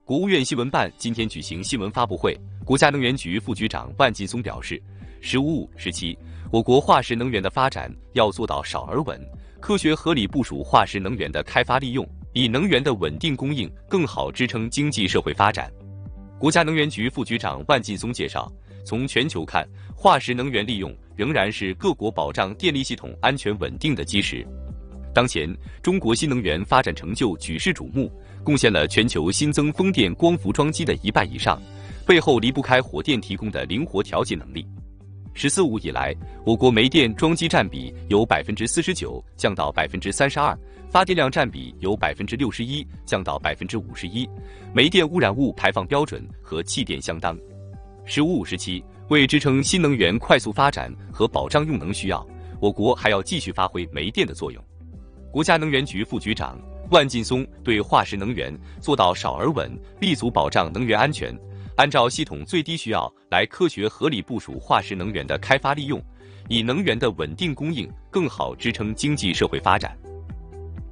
国务院新闻办今天举行新闻发布会，国家能源局副局长万劲松表示，“15、17”，我国化石能源的发展要做到少而稳，科学合理部署化石能源的开发利用，以能源的稳定供应更好支撑经济社会发展。国家能源局副局长万劲松介绍，从全球看，化石能源利用仍然是各国保障电力系统安全稳定的基石。当前，中国新能源发展成就举世瞩目，贡献了全球新增风电光伏装机的1半以上，背后离不开火电提供的灵活调节能力。“14、15”以来，我国煤电装机占比由49%降到32%，发电量占比由61%降到51%，煤电污染物排放标准和气电相当。“15、17”为支撑新能源快速发展和保障用能需要，我国还要继续发挥煤电的作用。国家能源局副局长万劲松对化石能源做到少而稳，立足保障能源安全，按照系统最低需要来科学合理部署化石能源的开发利用，以能源的稳定供应更好支撑经济社会发展。